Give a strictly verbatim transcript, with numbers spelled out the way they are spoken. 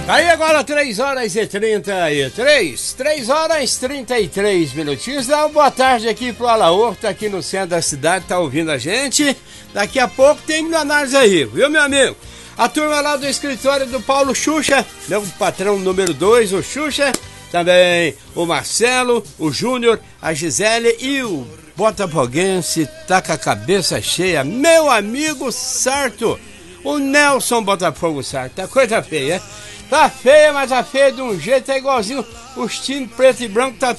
Aí agora três horas e trinta e três, três horas e trinta e três minutinhos. Dá uma boa tarde aqui pro Alaor, tá aqui no centro da cidade, tá ouvindo a gente. Daqui a pouco tem milionários aí, viu, meu amigo? A turma lá do escritório do Paulo Xuxa, meu patrão número dois, o Xuxa. Também o Marcelo, o Júnior, a Gisele e o botafoguense tá com a cabeça cheia, meu amigo Sarto. O Nelson Botafogo Sarto, tá coisa feia, é? Tá feia, mas tá feia de um jeito, é igualzinho os times preto e branco, tá